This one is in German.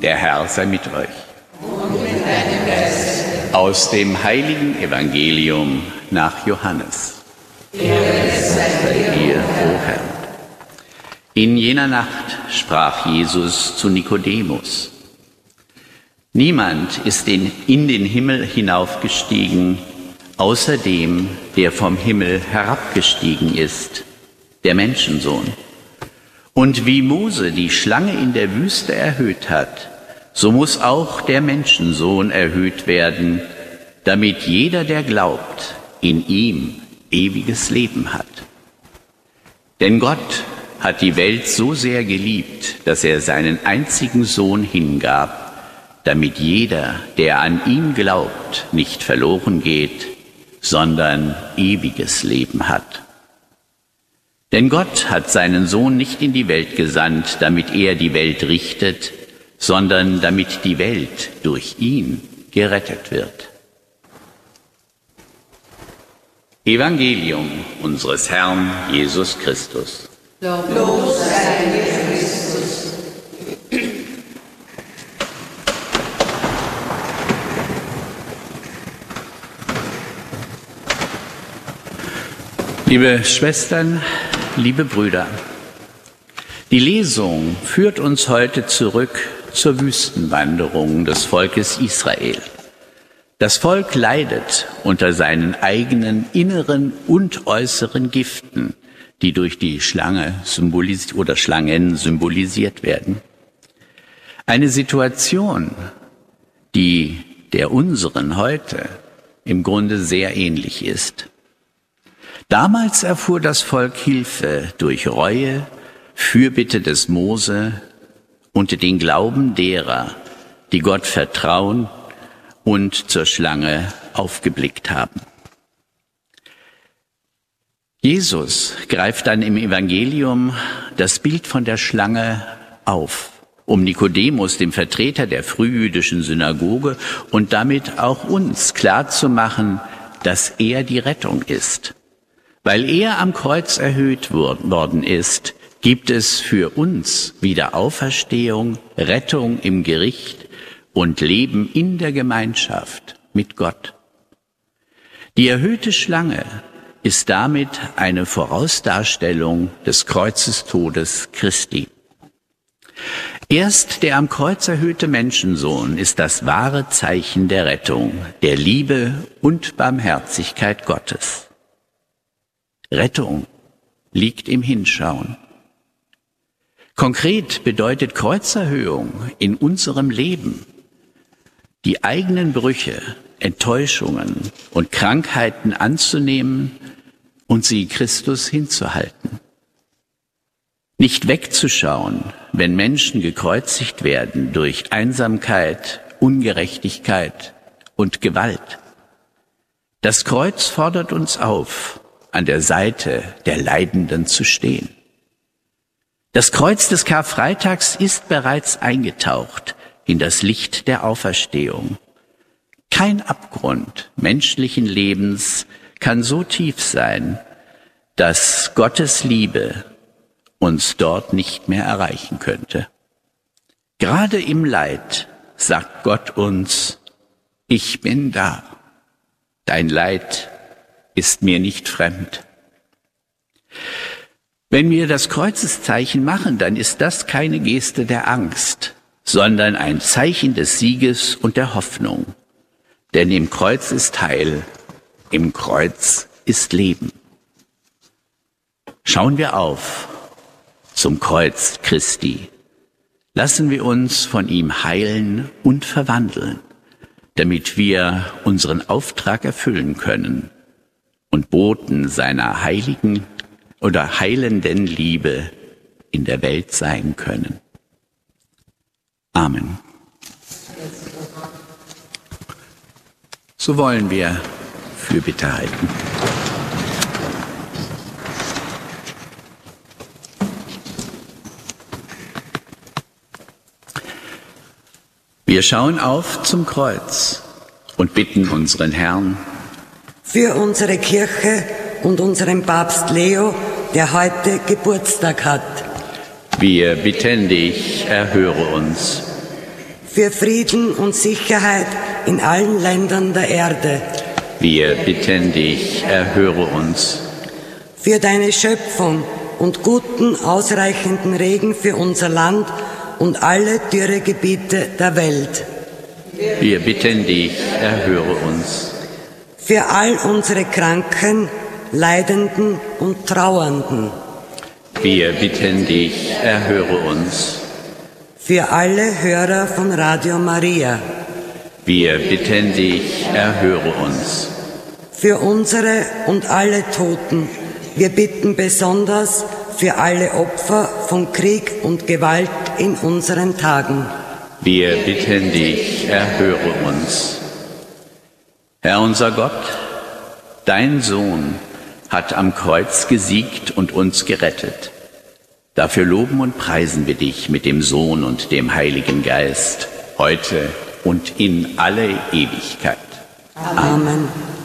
Der Herr sei mit euch. Und mit deinem Geist. Aus dem heiligen Evangelium nach Johannes. Ehre sei dir, o Herr. In jener Nacht sprach Jesus zu Nikodemus: Niemand ist in den Himmel hinaufgestiegen, außer dem, der vom Himmel herabgestiegen ist, der Menschensohn. Und wie Mose die Schlange in der Wüste erhöht hat, so muss auch der Menschensohn erhöht werden, damit jeder, der glaubt, in ihm ewiges Leben hat. Denn Gott hat die Welt so sehr geliebt, dass er seinen einzigen Sohn hingab, damit jeder, der an ihn glaubt, nicht verloren geht, sondern ewiges Leben hat. Denn Gott hat seinen Sohn nicht in die Welt gesandt, damit er die Welt richtet, sondern damit die Welt durch ihn gerettet wird. Evangelium unseres Herrn Jesus Christus. Lob sei dir, Christus. Liebe Schwestern, liebe Brüder, die Lesung führt uns heute zurück zur Wüstenwanderung des Volkes Israel. Das Volk leidet unter seinen eigenen inneren und äußeren Giften, die durch die Schlange Schlangen symbolisiert werden. Eine Situation, die der unseren heute im Grunde sehr ähnlich ist. Damals erfuhr das Volk Hilfe durch Reue, Fürbitte des Mose und den Glauben derer, die Gott vertrauen und zur Schlange aufgeblickt haben. Jesus greift dann im Evangelium das Bild von der Schlange auf, um Nikodemus, dem Vertreter der frühjüdischen Synagoge, und damit auch uns klarzumachen, dass er die Rettung ist. Weil er am Kreuz erhöht worden ist, gibt es für uns Wiederauferstehung, Rettung im Gericht und Leben in der Gemeinschaft mit Gott. Die erhöhte Schlange ist damit eine Vorausdarstellung des Kreuzestodes Christi. Erst der am Kreuz erhöhte Menschensohn ist das wahre Zeichen der Rettung, der Liebe und Barmherzigkeit Gottes. Rettung liegt im Hinschauen. Konkret bedeutet Kreuzerhöhung in unserem Leben, die eigenen Brüche, Enttäuschungen und Krankheiten anzunehmen und sie Christus hinzuhalten. Nicht wegzuschauen, wenn Menschen gekreuzigt werden durch Einsamkeit, Ungerechtigkeit und Gewalt. Das Kreuz fordert uns auf, an der Seite der Leidenden zu stehen. Das Kreuz des Karfreitags ist bereits eingetaucht in das Licht der Auferstehung. Kein Abgrund menschlichen Lebens kann so tief sein, dass Gottes Liebe uns dort nicht mehr erreichen könnte. Gerade im Leid sagt Gott uns: Ich bin da. Dein Leid ist mir nicht fremd. Wenn wir das Kreuzeszeichen machen, dann ist das keine Geste der Angst, sondern ein Zeichen des Sieges und der Hoffnung. Denn im Kreuz ist Heil, im Kreuz ist Leben. Schauen wir auf zum Kreuz Christi. Lassen wir uns von ihm heilen und verwandeln, damit wir unseren Auftrag erfüllen können und Boten seiner heiligen oder heilenden Liebe in der Welt sein können. Amen. So wollen wir Fürbitte halten. Wir schauen auf zum Kreuz und bitten unseren Herrn für unsere Kirche und unseren Papst Leo, der heute Geburtstag hat. Wir bitten dich, erhöre uns. für Frieden und Sicherheit in allen Ländern der Erde. Wir bitten dich, erhöre uns. Für deine Schöpfung und guten, ausreichenden Regen für unser Land und alle Dürregebiete der Welt. Wir bitten dich, erhöre uns. Für all unsere Kranken, Leidenden und Trauernden. Wir bitten dich, erhöre uns. Für alle Hörer von Radio Maria. Wir bitten dich, erhöre uns. Für unsere und alle Toten. Wir bitten besonders für alle Opfer von Krieg und Gewalt in unseren Tagen. Wir bitten dich, erhöre uns. Herr unser Gott, dein Sohn hat am Kreuz gesiegt und uns gerettet. Dafür loben und preisen wir dich mit dem Sohn und dem Heiligen Geist, heute und in alle Ewigkeit. Amen.